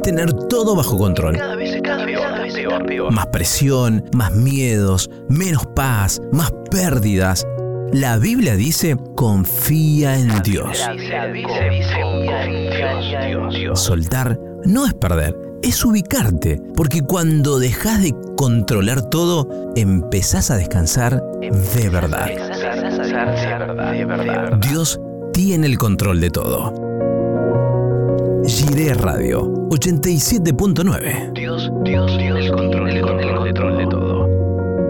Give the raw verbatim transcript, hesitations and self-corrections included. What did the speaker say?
es tener todo bajo control. Cada vez es cada peor, cada vez peor, peor. Más presión, más miedos, menos paz, más pérdidas. La Biblia dice, confía en Dios. La Biblia dice, dice, confía en Dios, Dios. Soltar no es perder, es ubicarte. Porque cuando dejas de controlar todo, empezás a descansar de verdad. De verdad. Dios tiene el control de todo. Jiré Radio ochenta y siete punto nueve. Dios, Dios, Dios, el control, el control, el control de todo.